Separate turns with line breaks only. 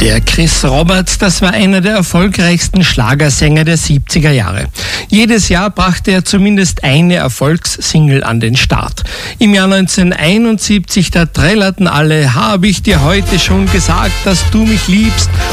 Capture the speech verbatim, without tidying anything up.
Der Chris Roberts, das war einer der erfolgreichsten Schlagersänger der siebziger Jahre. Jedes Jahr brachte er zumindest eine Erfolgssingle an den Start. Im Jahr neunzehnhunderteinundsiebzig, da trällerten alle: Hab ich dir heute schon gesagt, dass du mich liebst?